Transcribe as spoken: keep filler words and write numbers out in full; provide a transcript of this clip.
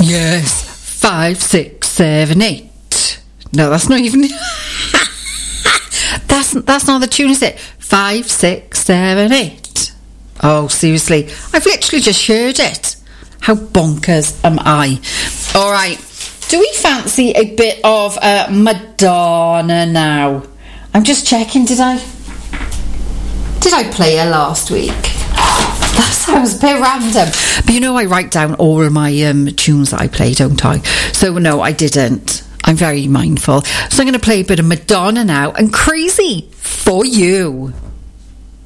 Yes, five, six, seven, eight. No, that's not even... that's, that's not the tune, is it? Five, six, seven, eight. Oh, seriously. I've literally just heard it. How bonkers am I? All right. Do we fancy a bit of uh, Madonna now? I'm just checking, did I... Did I play her last week? That sounds a bit random. But you know, I write down all of my um, tunes that I play, don't I? So, no, I didn't. I'm very mindful. So I'm going to play a bit of Madonna now and Crazy for you.